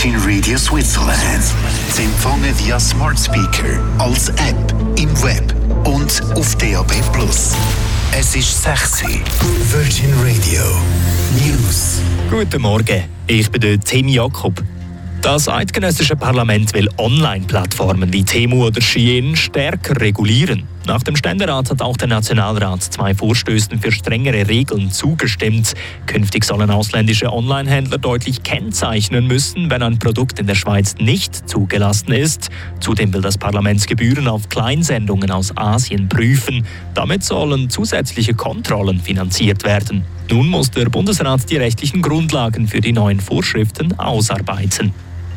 Virgin Radio Switzerland. Sie empfangen via Smart Speaker, als App, im Web und auf DAB+. Es ist 6 Uhr. Virgin Radio News. Guten Morgen, ich bin der Tim Jakob. Das eidgenössische Parlament will Online-Plattformen wie Temu oder Shein stärker regulieren. Nach dem Ständerat hat auch der Nationalrat 2 Vorstößen für strengere Regeln zugestimmt. Künftig sollen ausländische Online-Händler deutlich kennzeichnen müssen, wenn ein Produkt in der Schweiz nicht zugelassen ist. Zudem will das Parlament Gebühren auf Kleinsendungen aus Asien prüfen. Damit sollen zusätzliche Kontrollen finanziert werden. Nun muss der Bundesrat die rechtlichen Grundlagen für die neuen Vorschriften ausarbeiten.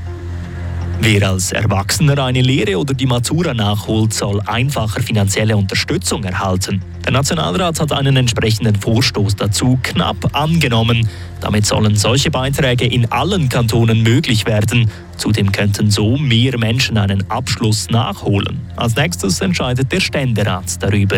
Wer als Erwachsener eine Lehre oder die Matura nachholt, soll einfacher finanzielle Unterstützung erhalten. Der Nationalrat hat einen entsprechenden Vorstoß dazu knapp angenommen. Damit sollen solche Beiträge in allen Kantonen möglich werden. Zudem könnten so mehr Menschen einen Abschluss nachholen. Als nächstes entscheidet der Ständerat darüber.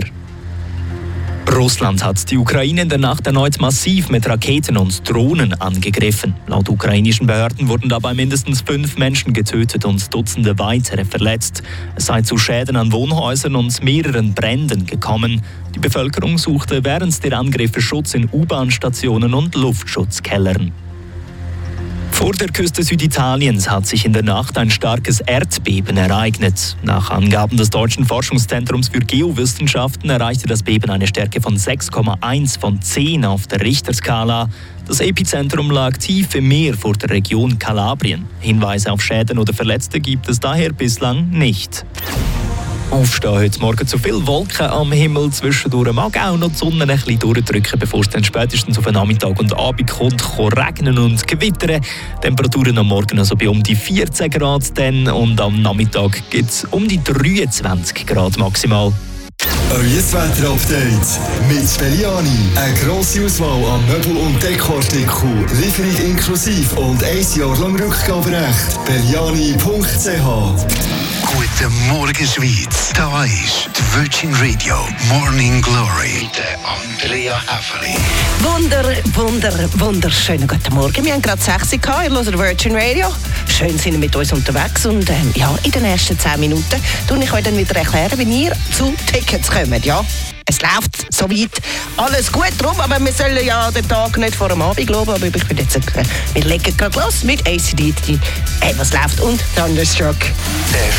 Russland hat die Ukraine in der Nacht erneut massiv mit Raketen und Drohnen angegriffen. Laut ukrainischen Behörden wurden dabei mindestens 5 Menschen getötet und Dutzende weitere verletzt. Es sei zu Schäden an Wohnhäusern und mehreren Bränden gekommen. Die Bevölkerung suchte während der Angriffe Schutz in U-Bahn-Stationen und Luftschutzkellern. Vor der Küste Süditaliens hat sich in der Nacht ein starkes Erdbeben ereignet. Nach Angaben des Deutschen Forschungszentrums für Geowissenschaften erreichte das Beben eine Stärke von 6,1 von 10 auf der Richterskala. Das Epizentrum lag tief im Meer vor der Region Kalabrien. Hinweise auf Schäden oder Verletzte gibt es daher bislang nicht. Aufstehen heute Morgen zu viel Wolken am Himmel. Zwischendurch mag auch noch die Sonne ein bisschen durchdrücken, bevor es dann spätestens auf den Nachmittag und Abend kommt, regnen und gewittern. Temperaturen am Morgen also bei um die 14 Grad dann, und am Nachmittag gibt es um die 23 Grad maximal. Euer Wetter-Update mit Belliani. Eine grosse Auswahl an Möbel- und Dekoartikeln, Lieferung inklusive und 1 Jahr lang Rückgaberecht. Belliani.ch. Guten Morgen, Schweiz. Da ist die Virgin Radio Morning Glory mit Andrea Häfeli. Wunderschönen guten Morgen. Wir haben gerade 6 Uhr gehabt. Ihr hört Virgin Radio. Schön sind ihr mit uns unterwegs. Und in den ersten 10 Minuten tue ich euch dann wieder erklären, wie ihr zu Tickets kommt. Ja? Es läuft soweit alles gut drum, aber wir sollen ja den Tag nicht vor dem Abend loben. Aber ich bin jetzt, wir legen gerade los mit ACDC. Was läuft und Thunderstruck.